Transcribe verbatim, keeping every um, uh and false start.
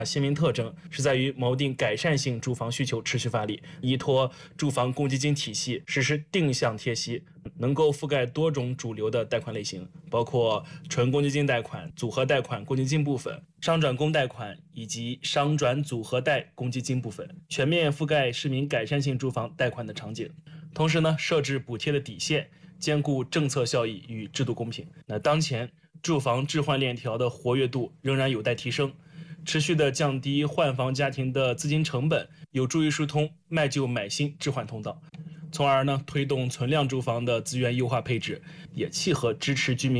鲜明特征是在于锚定改善性住房需求持续发力，依托住房公积金体系实施定向贴息，能够覆盖多种主流的贷款类型，包括纯公积金贷款、组合贷款公积金部分、商转公贷款以及商转组合贷公积金部分，全面覆盖市民改善性住房贷款的场景。同时呢，设置补贴的底线，兼顾政策效益与制度公平。那当前住房置换链条的活跃度仍然有待提升。持续的降低换房家庭的资金成本，有助于疏通卖旧买新置换通道，从而呢推动存量住房的资源优化配置，也契合支持居民